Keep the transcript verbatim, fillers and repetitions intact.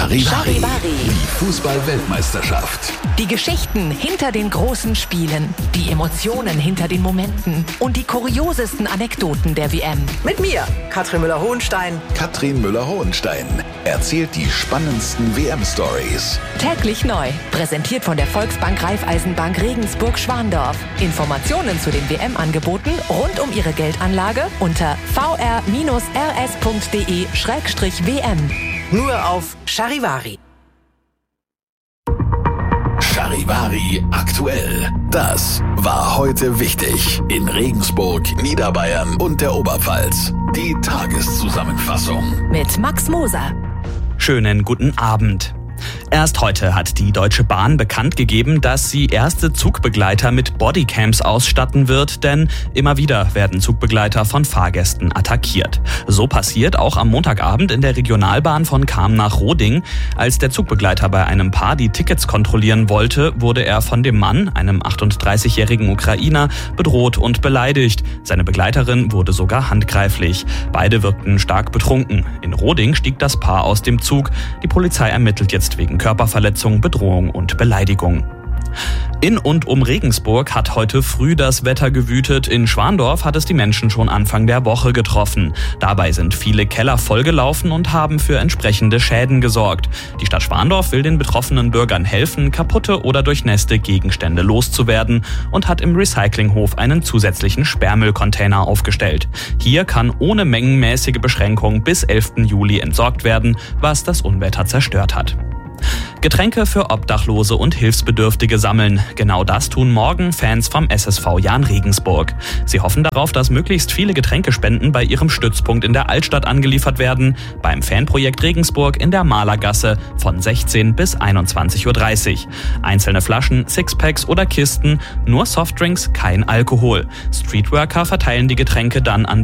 Charivari, die Fußball-Weltmeisterschaft. Die Geschichten hinter den großen Spielen, die Emotionen hinter den Momenten und die kuriosesten Anekdoten der W M. Mit mir, Katrin Müller-Hohenstein. Katrin Müller-Hohenstein erzählt die spannendsten W M-Stories. Täglich neu, präsentiert von der Volksbank Raiffeisenbank Regensburg-Schwandorf. Informationen zu den W M-Angeboten rund um Ihre Geldanlage unter v r r s punkt d e schrägstrich w m. Nur auf Charivari. Charivari aktuell. Das war heute wichtig in Regensburg, Niederbayern und der Oberpfalz. Die Tageszusammenfassung Mit Max Moser. Schönen guten Abend. Erst heute hat die Deutsche Bahn bekannt gegeben, dass sie erste Zugbegleiter mit Bodycams ausstatten wird, denn immer wieder werden Zugbegleiter von Fahrgästen attackiert. So passiert auch am Montagabend in der Regionalbahn von Cham nach Roding. Als der Zugbegleiter bei einem Paar die Tickets kontrollieren wollte, wurde er von dem Mann, einem achtunddreißigjährigen Ukrainer, bedroht und beleidigt. Seine Begleiterin wurde sogar handgreiflich. Beide wirkten stark betrunken. In Roding stieg das Paar aus dem Zug. Die Polizei ermittelt jetzt wegen Körperverletzung, Bedrohung und Beleidigung. In und um Regensburg hat heute früh das Wetter gewütet. In Schwandorf hat es die Menschen schon Anfang der Woche getroffen. Dabei sind viele Keller vollgelaufen und haben für entsprechende Schäden gesorgt. Die Stadt Schwandorf will den betroffenen Bürgern helfen, kaputte oder durchnässte Gegenstände loszuwerden und hat im Recyclinghof einen zusätzlichen Sperrmüllcontainer aufgestellt. Hier kann ohne mengenmäßige Beschränkung bis elften Juli entsorgt werden, was das Unwetter zerstört hat. Getränke für Obdachlose und Hilfsbedürftige sammeln. Genau das tun morgen Fans vom S S V Jahn Regensburg. Sie hoffen darauf, dass möglichst viele Getränkespenden bei ihrem Stützpunkt in der Altstadt angeliefert werden, beim Fanprojekt Regensburg in der Malergasse von sechzehn bis einundzwanzig Uhr dreißig. Einzelne Flaschen, Sixpacks oder Kisten, nur Softdrinks, kein Alkohol. Streetworker verteilen die Getränke dann an